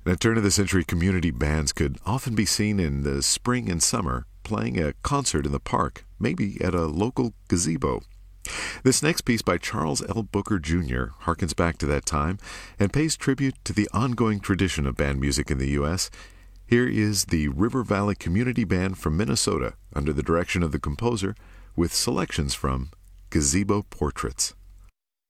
Now, turn-of-the-century community bands could often be seen in the spring and summer playing a concert in the park, maybe at a local gazebo. This next piece by Charles L. Booker Jr. harkens back to that time and pays tribute to the ongoing tradition of band music in the U.S. Here is the River Valley Community Band from Minnesota under the direction of the composer with selections from Gazebo Portraits.